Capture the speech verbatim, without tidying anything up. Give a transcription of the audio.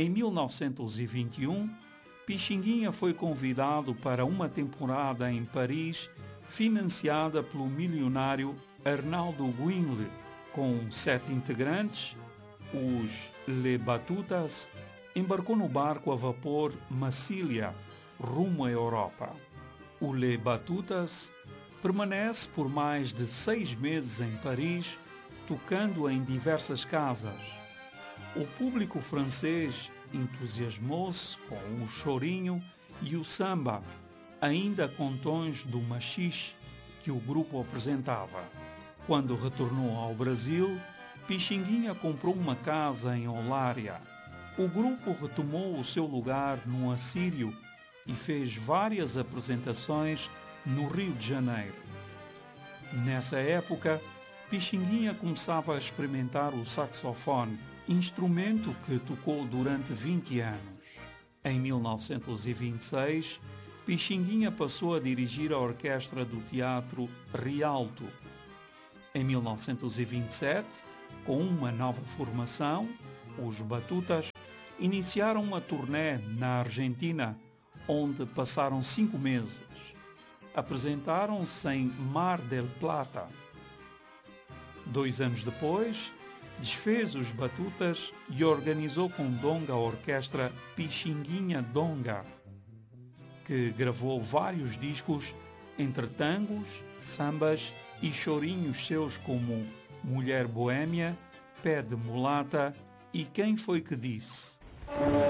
Em mil novecentos e vinte e um, Pixinguinha foi convidado para uma temporada em Paris, financiada pelo milionário Arnaldo Gwynle, com sete integrantes. Os Les Batutas, embarcou no barco a vapor Massilia, rumo à Europa. O Les Batutas permanece por mais de seis meses em Paris, tocando em diversas casas. O público francês entusiasmou-se com o chorinho e o samba, ainda com tons do machixe que o grupo apresentava. Quando retornou ao Brasil, Pixinguinha comprou uma casa em Olária. O grupo retomou o seu lugar no Assírio e fez várias apresentações no Rio de Janeiro. Nessa época, Pixinguinha começava a experimentar o saxofone, instrumento que tocou durante vinte anos. Em mil novecentos e vinte e seis, Pixinguinha passou a dirigir a orquestra do Teatro Rialto. Em mil novecentos e vinte e sete, com uma nova formação, os Batutas iniciaram uma turnê na Argentina, onde passaram cinco meses. Apresentaram-se em Mar del Plata. Dois anos depois, desfez os Batutas e organizou com Donga a orquestra Pixinguinha Donga, que gravou vários discos entre tangos, sambas e chorinhos seus como Mulher Boêmia, Pé de Mulata e Quem Foi Que Disse.